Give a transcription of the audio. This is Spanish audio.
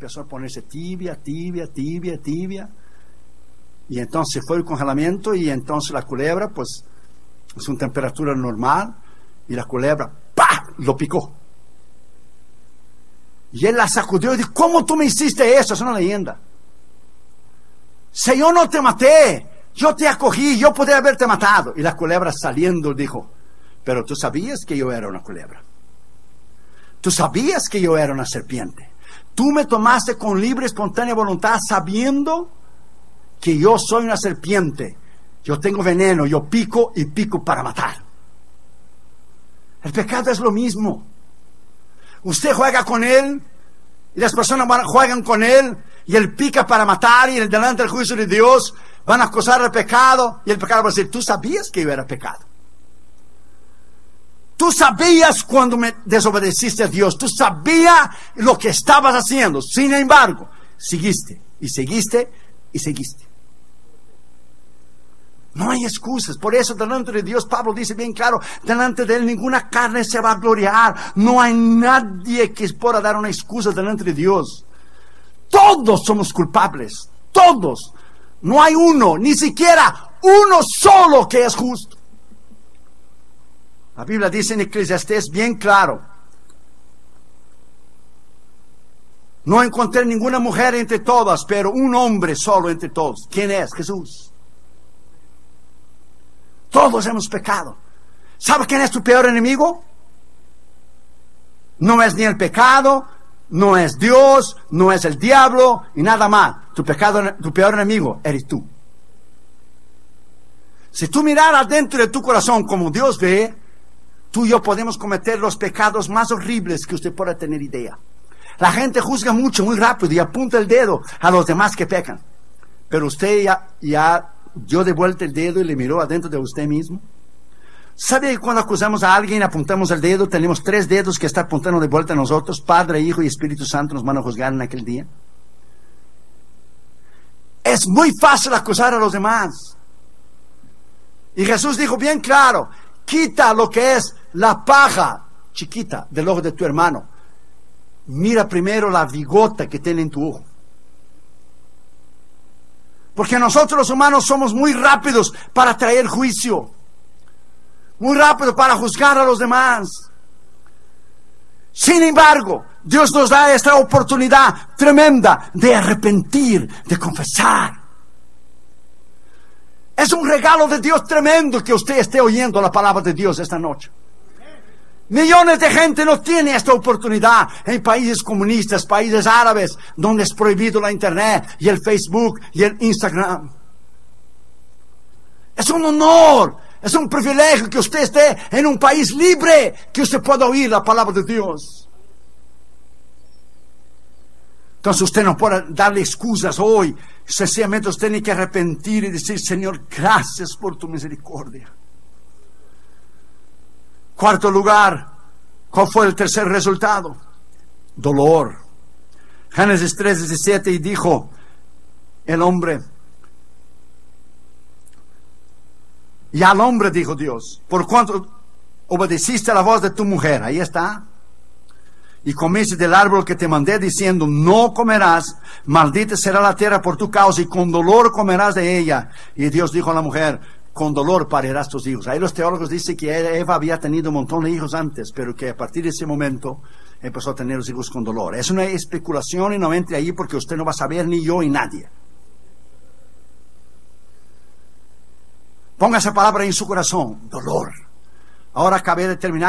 empezó a ponerse tibia. Y entonces fue el congelamiento, y entonces la culebra, pues, es una temperatura normal, y la culebra, ¡pah!, lo picó. Y él la sacudió y dijo: ¿cómo tú me hiciste eso? Es una leyenda. Si yo no te maté, yo te acogí, yo podría haberte matado. Y la culebra, saliendo, dijo: pero tú sabías que yo era una culebra. Tú sabías que yo era una serpiente. Tú me tomaste con libre, espontánea voluntad, sabiendo que yo soy una serpiente. Yo tengo veneno, yo pico y pico para matar. El pecado es lo mismo. Usted juega con él, y las personas juegan con él, y él pica para matar, y delante del juicio de Dios van a acusar el pecado, y el pecado va a decir: tú sabías que yo era pecado. Tú sabías cuando me desobedeciste a Dios, tú sabías lo que estabas haciendo. Sin embargo, seguiste, y seguiste, y seguiste. No hay excusas. Por eso delante de Dios, Pablo dice bien claro: delante de él ninguna carne se va a gloriar. No hay nadie que pueda dar una excusa delante de Dios. Todos somos culpables, todos. No hay uno, ni siquiera uno solo que es justo. La Biblia dice en Eclesiastés bien claro: no encontré ninguna mujer entre todas, pero un hombre solo entre todos. ¿Quién es? Jesús. Todos hemos pecado. ¿Sabes quién es tu peor enemigo? No es ni el pecado, no es Dios, no es el diablo y nada más. Tu peor enemigo eres tú. Si tú miraras dentro de tu corazón como Dios ve, tú y yo podemos cometer los pecados más horribles que usted pueda tener idea. La gente juzga mucho, muy rápido, y apunta el dedo a los demás que pecan. Pero usted ya dio de vuelta el dedo y le miró adentro de usted mismo. ¿Sabe que cuando acusamos a alguien, apuntamos el dedo, tenemos 3 dedos que están apuntando de vuelta a nosotros? Padre, Hijo y Espíritu Santo nos van a juzgar en aquel día. Es muy fácil acusar a los demás. Y Jesús dijo bien claro: quita lo que es la paja chiquita del ojo de tu hermano. Mira primero la bigota que tiene en tu ojo. Porque nosotros los humanos somos muy rápidos para traer juicio, muy rápidos para juzgar a los demás. Sin embargo, Dios nos da esta oportunidad tremenda de arrepentir, de confesar. Es un regalo de Dios tremendo que usted esté oyendo la palabra de Dios esta noche. Millones de gente no tiene esta oportunidad en países comunistas, países árabes, donde es prohibido la internet y el Facebook y el Instagram. Es un honor, es un privilegio que usted esté en un país libre, que usted pueda oír la palabra de Dios. Entonces usted no puede darle excusas hoy. Sencillamente usted tiene que arrepentir y decir: Señor, gracias por tu misericordia. Cuarto lugar, ¿cuál fue el tercer resultado? Dolor. Génesis 3:17, y dijo el hombre, y al hombre dijo Dios: por cuanto obedeciste a la voz de tu mujer, ahí está, y comiste del árbol que te mandé diciendo: no comerás, maldita será la tierra por tu causa, y con dolor comerás de ella. Y Dios dijo a la mujer: con dolor parirás tus hijos. Ahí los teólogos dicen que Eva había tenido un montón de hijos antes, pero que a partir de ese momento empezó a tener los hijos con dolor. Es una especulación, y no entre ahí porque usted no va a saber, ni yo, ni nadie. Ponga esa palabra en su corazón: dolor. Ahora acabé de terminar